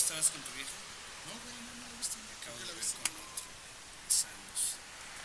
estabas con tu vieja? No, güey, no, no, he visto ya